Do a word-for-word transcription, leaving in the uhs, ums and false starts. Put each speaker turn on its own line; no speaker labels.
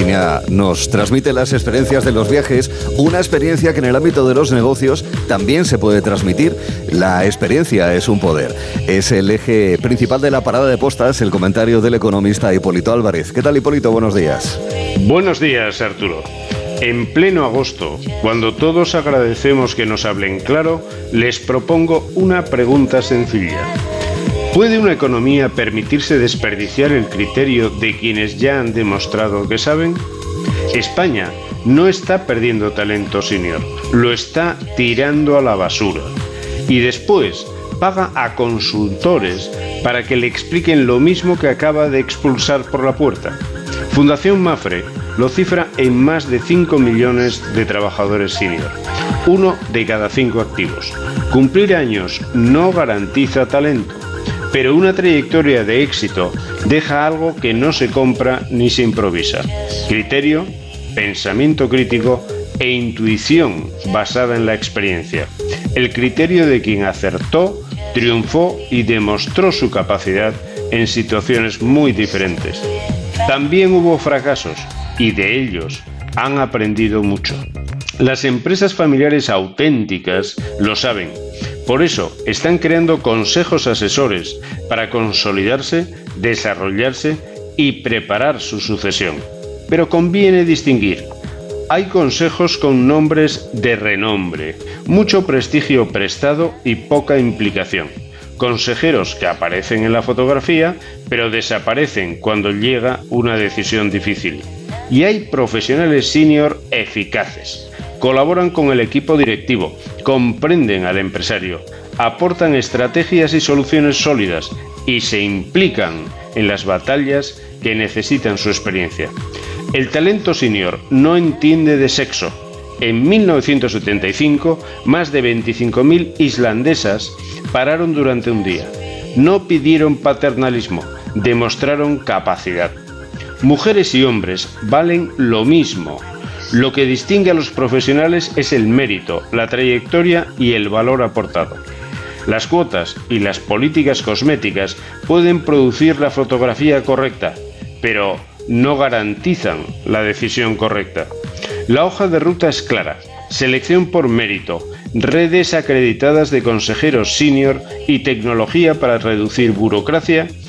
Aerolínea nos transmite las experiencias de los viajes, una experiencia que en el ámbito de los negocios también se puede transmitir. La experiencia es un poder. Es el eje principal de la parada de postas, el comentario del economista Hipólito Álvarez. ¿Qué tal, Hipólito? Buenos días.
Buenos días, Arturo. En pleno agosto, cuando todos agradecemos que nos hablen claro, les propongo una pregunta sencilla. ¿Puede una economía permitirse desperdiciar el criterio de quienes ya han demostrado que saben? España no está perdiendo talento senior, lo está tirando a la basura. Y después paga a consultores para que le expliquen lo mismo que acaba de expulsar por la puerta. Fundación Mafre lo cifra en más de cinco millones de trabajadores senior, uno de cada cinco activos. Cumplir años no garantiza talento, pero una trayectoria de éxito deja algo que no se compra ni se improvisa: criterio, pensamiento crítico e intuición basada en la experiencia. El criterio de quien acertó, triunfó y demostró su capacidad en situaciones muy diferentes. También hubo fracasos y de ellos han aprendido mucho. Las empresas familiares auténticas lo saben. Por eso están creando consejos asesores para consolidarse, desarrollarse y preparar su sucesión. Pero conviene distinguir. Hay consejos con nombres de renombre, mucho prestigio prestado y poca implicación. Consejeros que aparecen en la fotografía, pero desaparecen cuando llega una decisión difícil. Y hay profesionales senior eficaces. Colaboran con el equipo directivo, comprenden al empresario, aportan estrategias y soluciones sólidas y se implican en las batallas que necesitan su experiencia. El talento senior no entiende de sexo. En mil novecientos setenta y cinco, más de veinticinco mil islandesas pararon durante un día. No pidieron paternalismo, demostraron capacidad. Mujeres y hombres valen lo mismo. Lo que distingue a los profesionales es el mérito, la trayectoria y el valor aportado. Las cuotas y las políticas cosméticas pueden producir la fotografía correcta, pero no garantizan la decisión correcta. La hoja de ruta es clara: selección por mérito, redes acreditadas de consejeros senior y tecnología para reducir burocracia